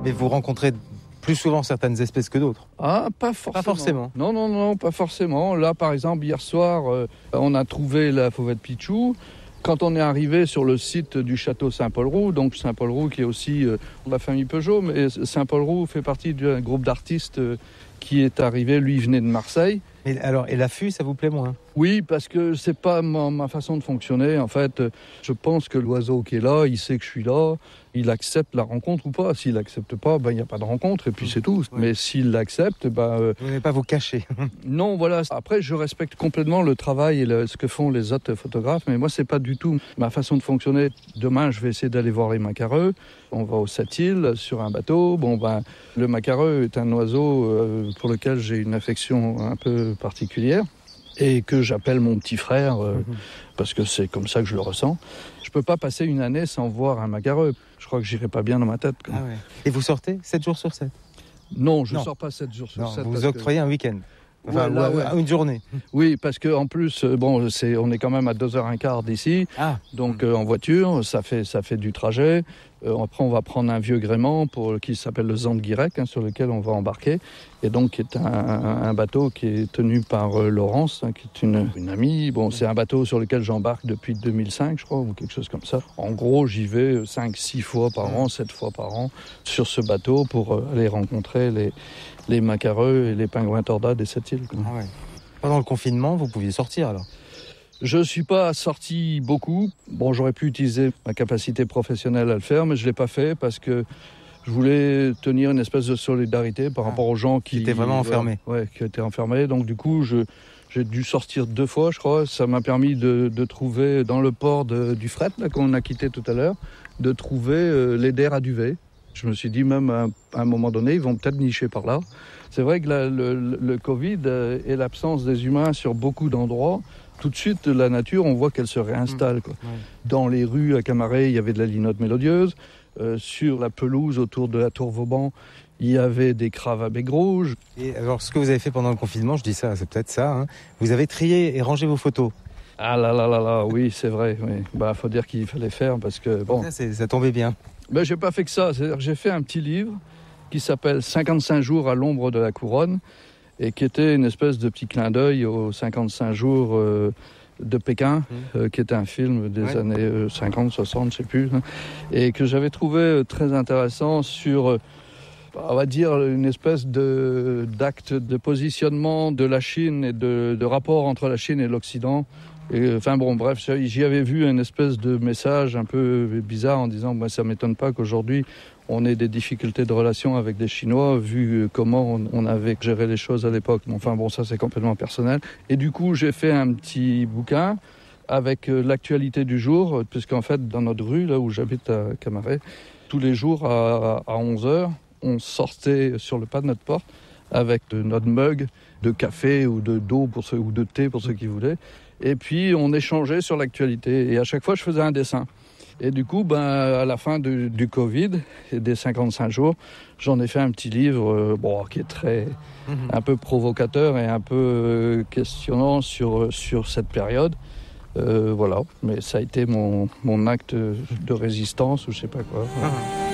Mais vous rencontrez plus souvent certaines espèces que d'autres? Ah, pas forcément. Pas forcément. Non, pas forcément. Là, par exemple, hier soir, on a trouvé la fauvette pichou. Quand on est arrivé sur le site du château Saint-Paul-Roux, donc Saint-Paul-Roux qui est aussi de la famille Peugeot, mais Saint-Paul-Roux fait partie d'un groupe d'artistes qui est arrivé, lui il venait de Marseille. Et l'affût, ça vous plaît moins? Oui, parce que c'est pas ma façon de fonctionner. En fait, je pense que l'oiseau qui est là, il sait que je suis là, il accepte la rencontre ou pas. S'il accepte pas, il n'y a pas de rencontre et puis c'est tout. Ouais. Mais s'il l'accepte, vous n'allez pas vous cacher. Non, voilà. Après, je respecte complètement le travail et ce que font les autres photographes, mais moi, c'est pas du tout ma façon de fonctionner. Demain, je vais essayer d'aller voir les macareux. On va aux Sept-Îles sur un bateau. Le macareux est un oiseau pour lequel j'ai une affection un peu particulière et que j'appelle mon petit frère parce que c'est comme ça que je le ressens. Je peux pas passer une année sans voir un macareux. Je crois que j'irai pas bien dans ma tête. Ah ouais. Et vous sortez 7 jours sur 7? Non, je sors pas 7 jours sur 7. Vous octroyez un week-end? Enfin, une journée. Oui, parce qu'en plus, on est quand même à 2h15 d'ici. Ah. Donc en voiture, ça fait du trajet. Après, on va prendre un vieux gréement qui s'appelle le Zandguirec, sur lequel on va embarquer. Et donc, qui est un bateau qui est tenu par Laurence, qui est une amie. C'est un bateau sur lequel j'embarque depuis 2005, je crois, ou quelque chose comme ça. En gros, j'y vais 5-6 fois par an, 7 fois par an, sur ce bateau pour aller rencontrer les macareux et les pingouins tordas des Sept-Îles. Ah ouais. Pendant le confinement, vous pouviez sortir alors? Je ne suis pas sorti beaucoup. J'aurais pu utiliser ma capacité professionnelle à le faire, mais je ne l'ai pas fait parce que je voulais tenir une espèce de solidarité par rapport aux gens qui étaient vraiment enfermés. Qui étaient enfermés. Donc du coup, j'ai dû sortir 2 fois, je crois. Ça m'a permis de trouver dans le port du fret là, qu'on a quitté tout à l'heure, de trouver les der à duvet. Je me suis dit même à un moment donné, ils vont peut-être nicher par là. C'est vrai que le Covid et l'absence des humains sur beaucoup d'endroits, tout de suite, la nature, on voit qu'elle se réinstalle. Quoi. Ouais. Dans les rues à Camaret, il y avait de la linotte mélodieuse. Sur la pelouse autour de la Tour Vauban, il y avait des craves à bec rouge. Et alors, ce que vous avez fait pendant le confinement, je dis ça, c'est peut-être ça, vous avez trié et rangé vos photos. Ah là, oui, c'est vrai. Oui. Faut dire qu'il fallait faire parce que... Ça tombait bien. J'ai pas fait que ça. C'est-à-dire que j'ai fait un petit livre qui s'appelle « 55 jours à l'ombre de la couronne » et qui était une espèce de petit clin d'œil aux 55 jours de Pékin, qui était un film des années 50, 60, je sais plus, et que j'avais trouvé très intéressant sur, on va dire, une espèce d'acte de positionnement de la Chine et de rapport entre la Chine et l'Occident. Et, j'y avais vu une espèce de message un peu bizarre en disant ça ne m'étonne pas qu'aujourd'hui on ait des difficultés de relation avec des Chinois vu comment on avait géré les choses à l'époque. Ça c'est complètement personnel. Et du coup j'ai fait un petit bouquin avec l'actualité du jour, puisqu'en fait dans notre rue, là où j'habite à Camaret, tous les jours à 11h, on sortait sur le pas de notre porte avec notre mug de café ou d'eau ou de thé pour ceux qui voulaient. Et puis, on échangeait sur l'actualité. Et à chaque fois, je faisais un dessin. Et du coup, à la fin du Covid et des 55 jours, j'en ai fait un petit livre qui est un peu provocateur et un peu questionnant sur cette période. Mais ça a été mon acte de résistance ou je sais pas quoi. Voilà.